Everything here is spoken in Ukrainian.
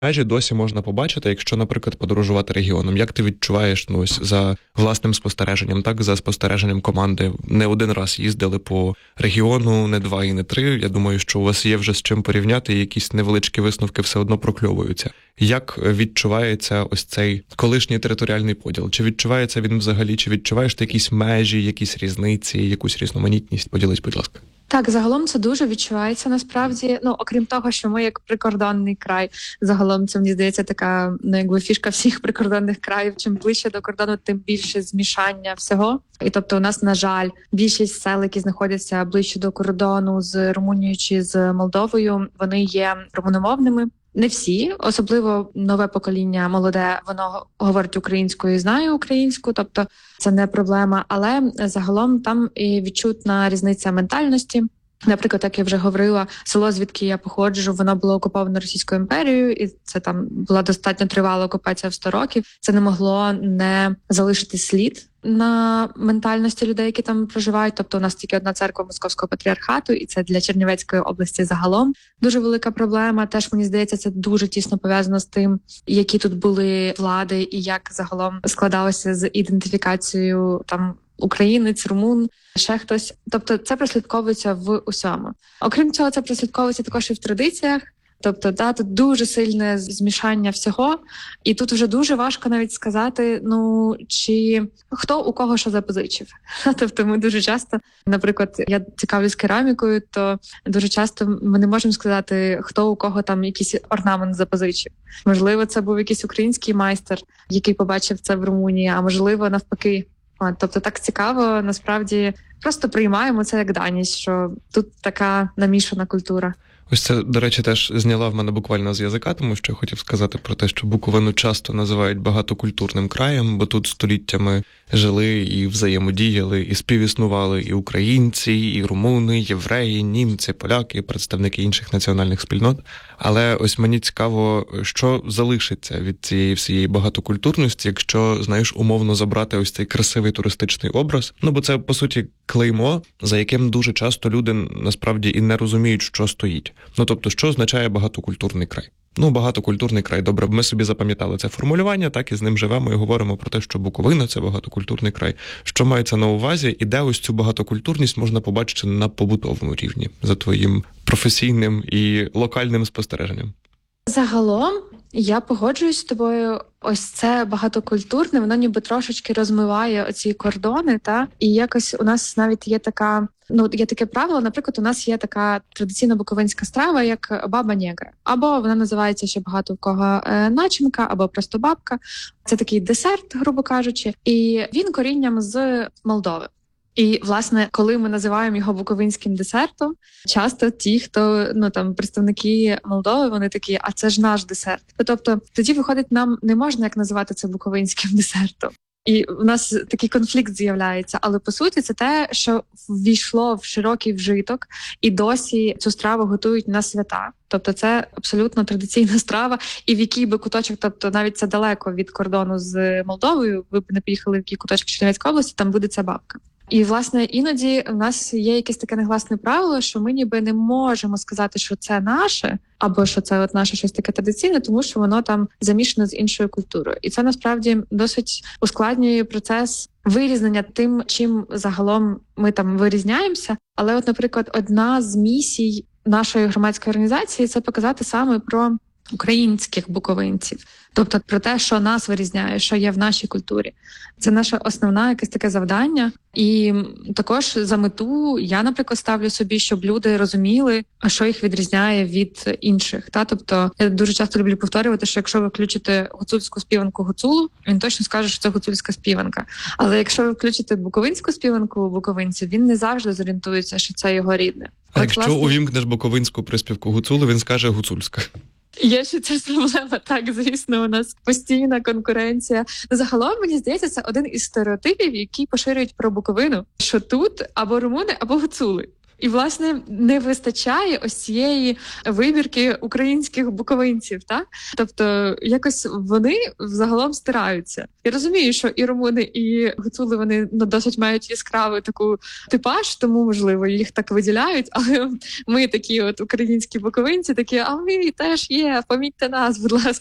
Межі досі можна побачити, якщо, наприклад, подорожувати регіоном. Як ти відчуваєш, ну, ось за власним спостереженням, так, за спостереженням команди? Не один раз їздили по регіону, не два і не три. Я думаю, що у вас є вже з чим порівняти, і якісь невеличкі висновки все одно прокльовуються. Як відчувається ось цей колишній територіальний поділ? Чи відчувається він взагалі? Чи відчуваєш ти якісь межі, якісь різниці, якусь різноманітність? Поділись, будь ласка. Так, загалом це дуже відчувається насправді. Ну, окрім того, що ми як прикордонний край, загалом це, мені здається, така, ну, якби фішка всіх прикордонних країв. Чим ближче до кордону, тим більше змішання всього. І тобто у нас, на жаль, більшість сел, які знаходяться ближче до кордону з Румунією чи з Молдовою, вони є румуномовними. Не всі, особливо нове покоління молоде, воно говорить українською і знає українську, тобто це не проблема, але загалом там і відчутна різниця ментальності. Наприклад, як я вже говорила, село, звідки я походжу, воно було окуповано Російською імперією, і це там була достатньо тривала окупація в 100 років. Це не могло не залишити слід на ментальності людей, які там проживають. Тобто у нас тільки одна церква Московського патріархату, і це для Чернівецької області загалом дуже велика проблема. Теж, мені здається, це дуже тісно пов'язано з тим, які тут були влади і як загалом складалося з ідентифікацією там українець, румун, ще хтось. Тобто це прослідковується в усьому. Окрім цього, це прослідковується також і в традиціях. Тобто, тут дуже сильне змішання всього, і тут вже дуже важко навіть сказати, ну, чи хто у кого що запозичив. Тобто ми дуже часто, наприклад, я цікавлюсь керамікою, то дуже часто ми не можемо сказати, хто у кого там якийсь орнамент запозичив. Можливо, це був якийсь український майстер, який побачив це в Румунії, а можливо, навпаки. Тобто так цікаво, насправді, просто приймаємо це як даність, що тут така намішана культура. Ось це, до речі, теж зняла в мене буквально з язика, тому що я хотів сказати про те, що Буковину часто називають багатокультурним краєм, бо тут століттями жили і взаємодіяли, і співіснували і українці, і румуни, євреї, німці, поляки, представники інших національних спільнот. Але ось мені цікаво, що залишиться від цієї всієї багатокультурності, якщо, знаєш, умовно забрати ось цей красивий туристичний образ. Ну, бо це, по суті, клеймо, за яким дуже часто люди, насправді, і не розуміють, що стоїть. Ну, тобто, що означає багатокультурний край? Ну, багатокультурний край. Добре, ми собі запам'ятали це формулювання, так, і з ним живемо і говоримо про те, що Буковина – це багатокультурний край. Що мається на увазі, і де ось цю багатокультурність можна побачити на побутовому рівні, за твоїм професійним і локальним спостереженням? Загалом, я погоджуюсь з тобою. Ось це багатокультурне, воно ніби трошечки розмиває оці кордони, і якось у нас навіть є така, є таке правило, наприклад, у нас є така традиційна буковинська страва, як баба негра. Або вона називається ще багато в кого начинка, або просто бабка. Це такий десерт, грубо кажучи, і він корінням з Молдови. І, власне, коли ми називаємо його буковинським десертом, часто ті, хто, представники Молдови, вони такі, а це ж наш десерт. Тобто, тоді, виходить, нам не можна як називати це буковинським десертом. І у нас такий конфлікт з'являється. Але, по суті, це те, що ввійшло в широкий вжиток, і досі цю страву готують на свята. Тобто це абсолютно традиційна страва, і в який би куточок, тобто навіть це далеко від кордону з Молдовою, ви б не поїхали в який куточок Чернівецької області, там буде ця бабка. І, власне, іноді в нас є якесь таке негласне правило, що ми ніби не можемо сказати, що це наше, або що це от наше щось таке традиційне, тому що воно там замішано з іншою культурою. І це, насправді, досить ускладнює процес вирізнення тим, чим загалом ми там вирізняємося. Але от, наприклад, одна з місій нашої громадської організації – це показати саме про українських буковинців. Тобто про те, що нас вирізняє, що є в нашій культурі. Це наше основне якесь таке завдання. І також за мету я, наприклад, ставлю собі, щоб люди розуміли, що їх відрізняє від інших. Тобто я дуже часто люблю повторювати, що якщо ви включите гуцульську співанку Гуцулу, він точно скаже, що це гуцульська співанка. Але якщо ви включите буковинську співанку буковинців, він не завжди зорієнтується, що це його рідне. А якщо увімкнеш буковинську приспівку Гуцулу, він скаже гуцульська. Є ще ця проблема, так, звісно, у нас постійна конкуренція. Загалом, мені здається, це один із стереотипів, які поширюють про Буковину, що тут або румуни, або гуцули. І, власне, не вистачає ось цієї вибірки українських буковинців, так? Тобто, якось вони взагалом стираються. Я розумію, що і румуни, і гуцули, вони досить мають яскраву таку типаж, тому, можливо, їх так виділяють, але ми такі от українські буковинці, такі, а ми теж є, помітьте нас, будь ласка.